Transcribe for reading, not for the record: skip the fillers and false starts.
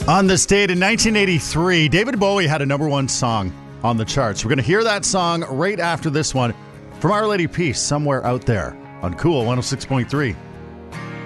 On this date in 1983, David Bowie had a number one song on the charts. We're going to hear that song right after this one from Our Lady Peace, Somewhere Out There on Cool 106.3.